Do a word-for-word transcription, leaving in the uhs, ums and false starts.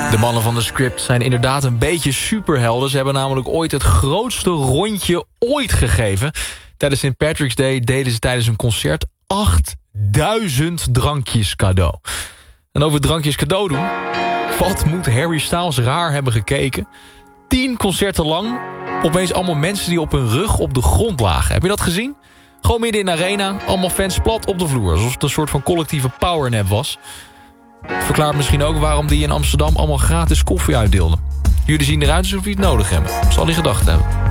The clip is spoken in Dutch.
De mannen van de Script zijn inderdaad een beetje superhelden. Ze hebben namelijk ooit het grootste rondje ooit gegeven. Tijdens Saint Patrick's Day deden ze tijdens een concert achtduizend drankjes cadeau. En over drankjes cadeau doen, wat moet Harry Styles raar hebben gekeken? Tien concerten lang, opeens allemaal mensen die op hun rug op de grond lagen. Heb je dat gezien? Gewoon midden in de arena, allemaal fans plat op de vloer. Alsof het een soort van collectieve powernap was. Verklaart misschien ook waarom die in Amsterdam allemaal gratis koffie uitdeelden. Jullie zien eruit alsof je het nodig hebben. Zal hij gedacht hebben.